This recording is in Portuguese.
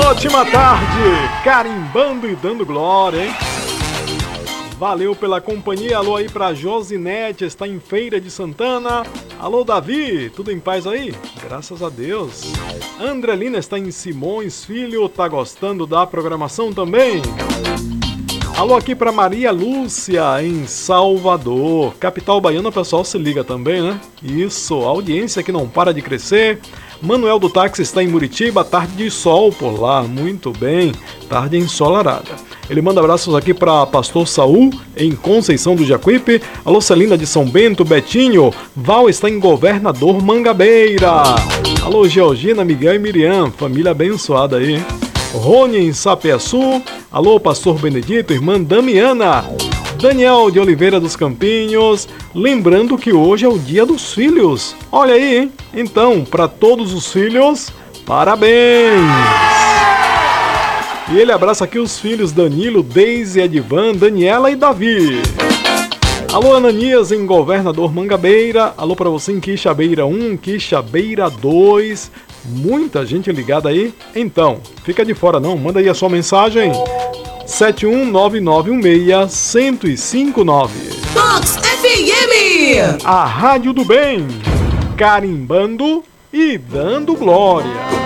Ótima tarde, carimbando e dando glória, hein? Valeu pela companhia. Alô aí pra Josinete, está em Feira de Santana. Alô Davi, tudo em paz aí? Graças a Deus. Andrelina está em Simões Filho, tá gostando da programação também? Alô aqui pra Maria Lúcia em Salvador, capital baiana. O pessoal se liga também, né? Isso, audiência que não para de crescer. Manuel do Táxi está em Muritiba, tarde de sol por lá, muito bem, tarde ensolarada. Ele manda abraços aqui para Pastor Saul, em Conceição do Jacuípe. Alô Celina de São Bento, Betinho. Val está em Governador Mangabeira. Alô Georgina, Miguel e Miriam, família abençoada aí. Rony em Sapiaçu. Alô Pastor Benedito, irmã Damiana. Daniel de Oliveira dos Campinhos, lembrando que hoje é o dia dos filhos. Olha aí, hein? Então, para todos os filhos, parabéns! E ele abraça aqui os filhos Danilo, Deise, Edivan, Daniela e Davi. Alô Ananias em Governador Mangabeira. Alô para você em Quixabeira 1, Quixabeira 2. Muita gente ligada aí. Então, fica de fora não, manda aí a sua mensagem. 71991610559. Vox FM, a Rádio do Bem, carimbando e dando glória.